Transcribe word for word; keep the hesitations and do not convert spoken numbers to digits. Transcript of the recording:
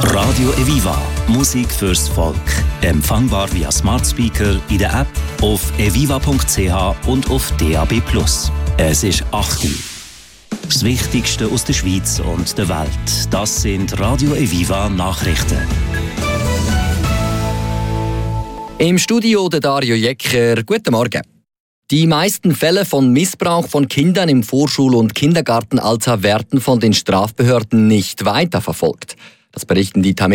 Radio Eviva. Musik fürs Volk. Empfangbar via Smart Speaker, in der App, auf eviva punkt c h und auf D A B plus. Es ist acht Uhr. Das Wichtigste aus der Schweiz und der Welt. Das sind Radio Eviva Nachrichten. Im Studio der Dario Jecker. Guten Morgen. Die meisten Fälle von Missbrauch von Kindern im Vorschul- und Kindergartenalter werden von den Strafbehörden nicht weiterverfolgt. Das berichten die